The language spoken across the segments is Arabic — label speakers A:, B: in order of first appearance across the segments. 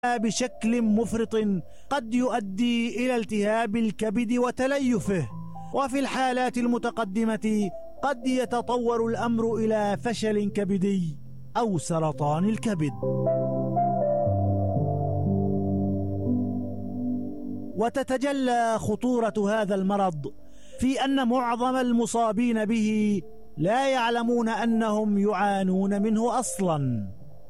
A: بشكل مفرط قد يؤدي إلى التهاب الكبد وتليفه، وفي الحالات المتقدمة قد يتطور الأمر إلى فشل كبدي أو سرطان الكبد. وتتجلى خطورة هذا المرض في أن معظم المصابين به لا يعلمون أنهم يعانون منه أصلا.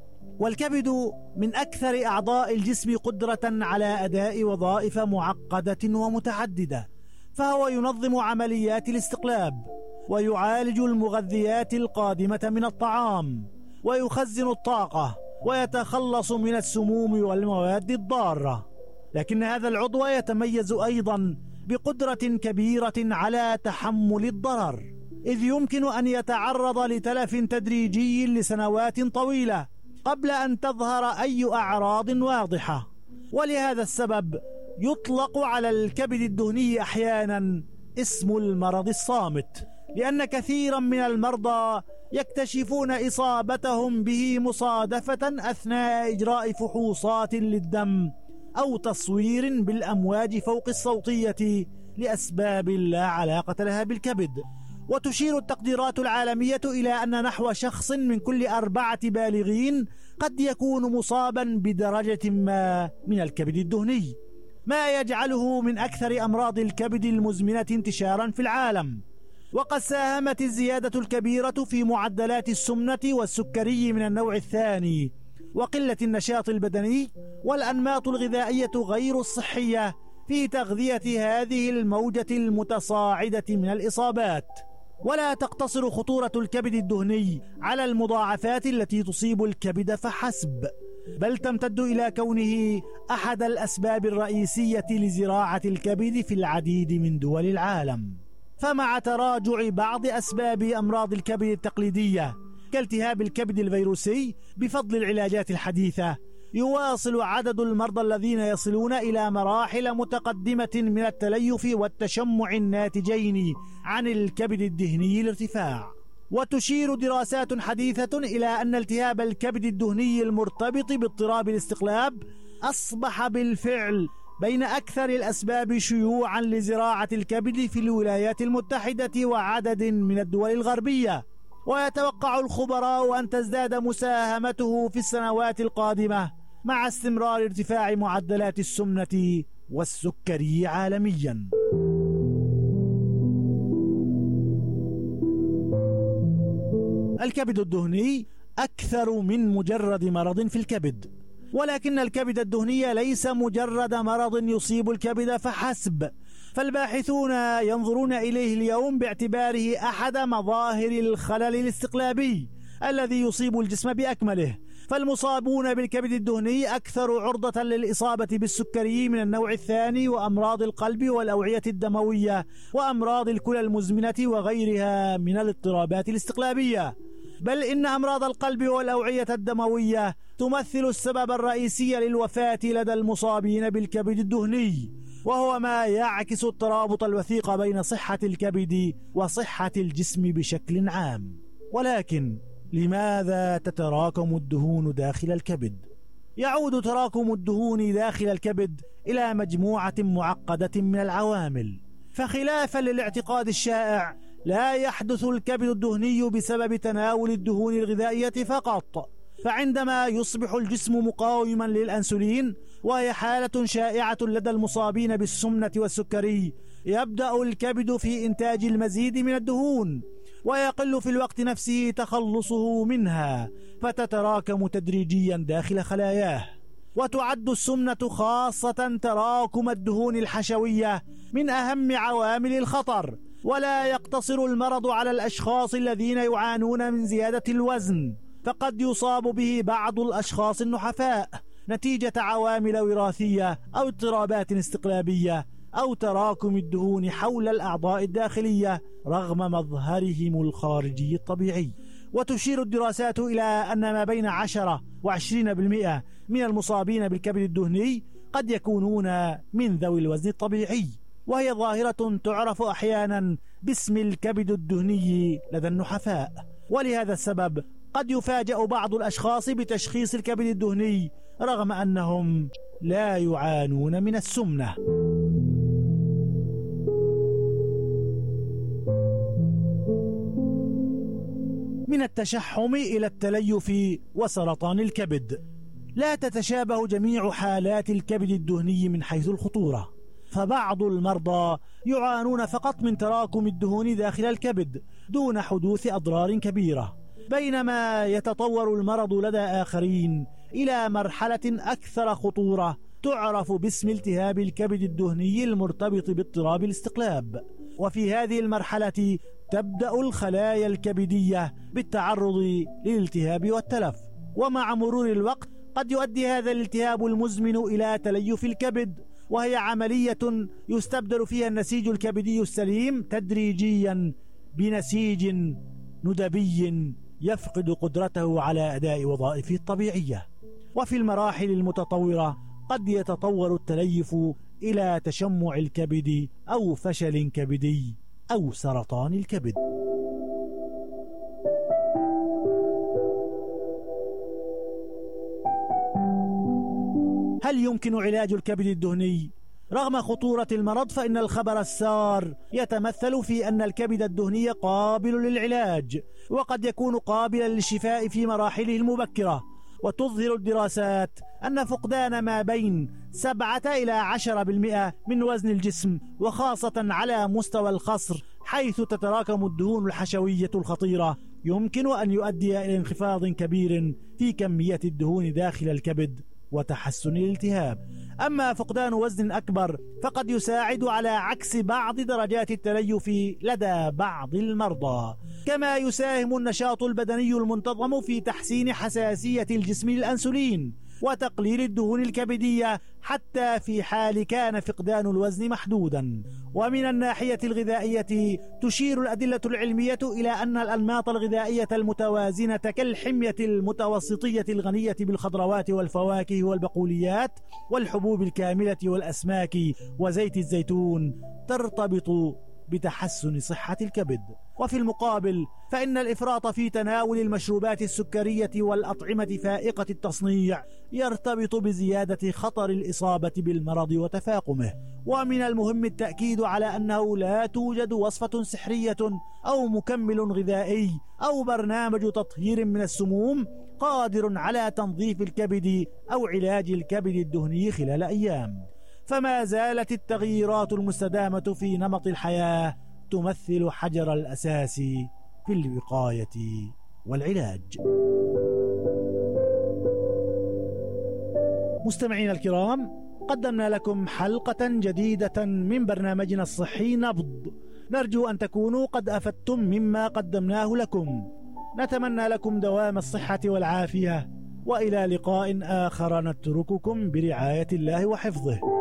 A: والكبد من أكثر أعضاء الجسم قدرة على أداء وظائف معقدة ومتعددة، فهو ينظم عمليات الاستقلاب، ويعالج المغذيات القادمة من الطعام، ويخزن الطاقة، ويتخلص من السموم والمواد الضارة. لكن هذا العضو يتميز أيضا بقدرة كبيرة على تحمل الضرر، إذ يمكن أن يتعرض لتلف تدريجي لسنوات طويلة قبل أن تظهر أي أعراض واضحة. ولهذا السبب يطلق على الكبد الدهني أحيانا اسم المرض الصامت، لأن كثيرا من المرضى يكتشفون إصابتهم به مصادفة أثناء إجراء فحوصات للدم أو تصوير بالأمواج فوق الصوتية لأسباب لا علاقة لها بالكبد. وتشير التقديرات العالمية إلى أن نحو شخص من كل 4 بالغين قد يكون مصابا بدرجة ما من الكبد الدهني، ما يجعله من أكثر أمراض الكبد المزمنة انتشارا في العالم. وقد ساهمت الزيادة الكبيرة في معدلات السمنة والسكري من النوع الثاني، وقلة النشاط البدني، والأنماط الغذائية غير الصحية في تغذية هذه الموجة المتصاعدة من الإصابات. ولا تقتصر خطورة الكبد الدهني على المضاعفات التي تصيب الكبد فحسب، بل تمتد إلى كونه أحد الأسباب الرئيسية لزراعة الكبد في العديد من دول العالم. فمع تراجع بعض أسباب أمراض الكبد التقليدية كالتهاب الكبد الفيروسي بفضل العلاجات الحديثة، يواصل عدد المرضى الذين يصلون إلى مراحل متقدمة من التليف والتشمع الناتجين عن الكبد الدهني الارتفاع. وتشير دراسات حديثة إلى أن التهاب الكبد الدهني المرتبط باضطراب الاستقلاب أصبح بالفعل بين أكثر الأسباب شيوعا لزراعة الكبد في الولايات المتحدة وعدد من الدول الغربية. ويتوقع الخبراء أن تزداد مساهمته في السنوات القادمة مع استمرار ارتفاع معدلات السمنة والسكري عالميا. الكبد الدهني أكثر من مجرد مرض في الكبد، ولكن الكبد الدهني ليس مجرد مرض يصيب الكبد فحسب، فالباحثون ينظرون إليه اليوم باعتباره أحد مظاهر الخلل الاستقلابي الذي يصيب الجسم بأكمله. فالمصابون بالكبد الدهني أكثر عرضة للإصابة بالسكري من النوع الثاني، وأمراض القلب والأوعية الدموية، وأمراض الكلى المزمنة، وغيرها من الاضطرابات الاستقلابية. بل إن أمراض القلب والأوعية الدموية تمثل السبب الرئيسي للوفاة لدى المصابين بالكبد الدهني، وهو ما يعكس الترابط الوثيق بين صحة الكبد وصحة الجسم بشكل عام. ولكن لماذا تتراكم الدهون داخل الكبد؟ يعود تراكم الدهون داخل الكبد إلى مجموعة معقدة من العوامل. فخلافا للاعتقاد الشائع، لا يحدث الكبد الدهني بسبب تناول الدهون الغذائية فقط، فعندما يصبح الجسم مقاوما للأنسولين، وهي حالة شائعة لدى المصابين بالسمنة والسكري، يبدأ الكبد في إنتاج المزيد من الدهون، ويقل في الوقت نفسه تخلصه منها، فتتراكم تدريجيا داخل خلاياه. وتعد السمنة خاصة تراكم الدهون الحشوية من أهم عوامل الخطر. ولا يقتصر المرض على الأشخاص الذين يعانون من زيادة الوزن، فقد يصاب به بعض الأشخاص النحفاء نتيجة عوامل وراثية أو اضطرابات استقلابية أو تراكم الدهون حول الأعضاء الداخلية رغم مظهرهم الخارجي الطبيعي. وتشير الدراسات إلى أن ما بين 10 و20% من المصابين بالكبد الدهني قد يكونون من ذوي الوزن الطبيعي، وهي ظاهرة تعرف أحيانا باسم الكبد الدهني لدى النحفاء. ولهذا السبب قد يفاجأ بعض الأشخاص بتشخيص الكبد الدهني رغم أنهم لا يعانون من السمنة. من التشحم إلى التليف وسرطان الكبد. لا تتشابه جميع حالات الكبد الدهني من حيث الخطورة، فبعض المرضى يعانون فقط من تراكم الدهون داخل الكبد دون حدوث أضرار كبيرة، بينما يتطور المرض لدى آخرين إلى مرحلة أكثر خطورة تعرف باسم التهاب الكبد الدهني المرتبط باضطراب الاستقلاب. وفي هذه المرحلة تبدأ الخلايا الكبدية بالتعرض للالتهاب والتلف، ومع مرور الوقت قد يؤدي هذا الالتهاب المزمن إلى تليف الكبد، وهي عملية يستبدل فيها النسيج الكبدي السليم تدريجيا بنسيج ندبي يفقد قدرته على أداء وظائفه الطبيعية. وفي المراحل المتطورة قد يتطور التليف إلى تشمع الكبد أو فشل كبدي أو سرطان الكبد. هل يمكن علاج الكبد الدهني؟ رغم خطورة المرض فإن الخبر السار يتمثل في أن الكبد الدهني قابل للعلاج، وقد يكون قابلا للشفاء في مراحله المبكرة. وتظهر الدراسات أن فقدان ما بين 7 إلى 10% من وزن الجسم، وخاصة على مستوى الخصر حيث تتراكم الدهون الحشوية الخطيرة، يمكن أن يؤدي إلى انخفاض كبير في كمية الدهون داخل الكبد وتحسن الالتهاب. أما فقدان وزن أكبر فقد يساعد على عكس بعض درجات التليف لدى بعض المرضى. كما يساهم النشاط البدني المنتظم في تحسين حساسية الجسم للأنسولين وتقليل الدهون الكبدية حتى في حال كان فقدان الوزن محدودا. ومن الناحية الغذائية تشير الأدلة العلمية إلى أن الأنماط الغذائية المتوازنة كالحمية المتوسطية الغنية بالخضروات والفواكه والبقوليات والحبوب الكاملة والأسماك وزيت الزيتون ترتبط بتحسن صحة الكبد. وفي المقابل فإن الإفراط في تناول المشروبات السكرية والأطعمة فائقة التصنيع يرتبط بزيادة خطر الإصابة بالمرض وتفاقمه. ومن المهم التأكيد على أنه لا توجد وصفة سحرية أو مكمل غذائي أو برنامج تطهير من السموم قادر على تنظيف الكبد أو علاج الكبد الدهني خلال أيام. فما زالت التغييرات المستدامة في نمط الحياة تمثل حجر الأساس في الوقاية والعلاج. مستمعينا الكرام، قدمنا لكم حلقة جديدة من برنامجنا الصحي نبض، نرجو أن تكونوا قد أفدتم مما قدمناه لكم. نتمنى لكم دوام الصحة والعافية، وإلى لقاء آخر نترككم برعاية الله وحفظه.